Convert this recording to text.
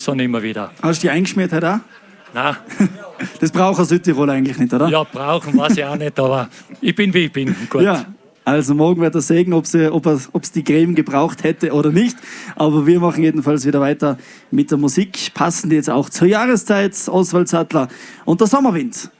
dann immer wieder. Hast du die eingeschmiert heute auch? Nein. Das braucht ein Südtirol eigentlich nicht, oder? Ja, brauchen weiß ich auch nicht, aber ich bin wie ich bin. Gut. Ja, also morgen wird er sehen, ob es die Creme gebraucht hätte oder nicht. Aber wir machen jedenfalls wieder weiter mit der Musik. Passend jetzt auch zur Jahreszeit. Oswald Sattler und der Sommerwind.